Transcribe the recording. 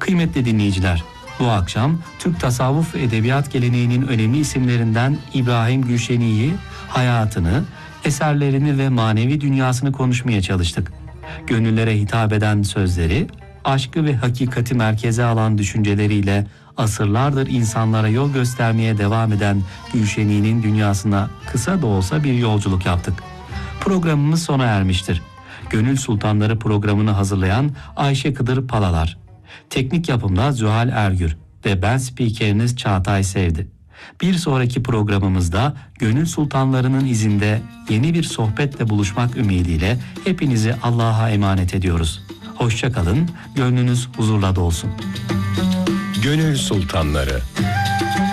Kıymetli dinleyiciler, bu akşam Türk tasavvuf ve edebiyat geleneğinin önemli isimlerinden İbrahim Gülşeni'yi, hayatını, eserlerini ve manevi dünyasını konuşmaya çalıştık. Gönüllere hitap eden sözleri, aşkı ve hakikati merkeze alan düşünceleriyle asırlardır insanlara yol göstermeye devam eden Gülşeni'nin dünyasına kısa da olsa bir yolculuk yaptık. Programımız sona ermiştir. Gönül Sultanları programını hazırlayan Ayşe Kıdır Palalar, teknik yapımda Zuhal Ergür ve ben spikeriniz Çağatay Sevdi. Bir sonraki programımızda Gönül Sultanlarının izinde yeni bir sohbetle buluşmak ümidiyle hepinizi Allah'a emanet ediyoruz. Hoşça kalın, gönlünüz huzurla dolsun. Gönül Sultanları.